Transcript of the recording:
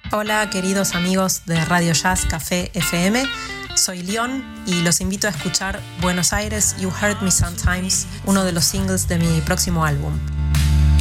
Hola queridos amigos de Radio Jazz Café FM, soy Leon y los invito a escuchar Buenos Aires You Hurt Me Sometimes, uno de los singles de mi próximo álbum.